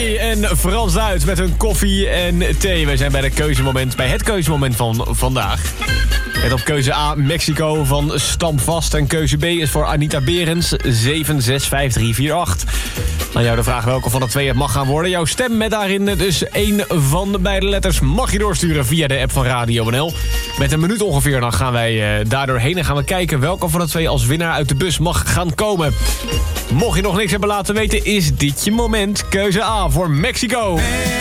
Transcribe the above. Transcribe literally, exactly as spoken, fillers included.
Ray en Frans Duits met hun koffie en thee. Wij zijn bij, de keuzemoment, bij het keuzemoment van vandaag. Met op keuze A Mexico van Stampvast. En keuze B is voor Anita Berends zeven zes vijf drie vier acht. Aan jou de vraag welke van de twee het mag gaan worden. Jouw stem met daarin dus één van de beide letters mag je doorsturen via de app van Radio N L. Met een minuut ongeveer dan gaan wij uh, daardoor heen en gaan we kijken welke van de twee als winnaar uit de bus mag gaan komen. Mocht je nog niks hebben laten weten, is dit je moment. Keuze A voor Mexico.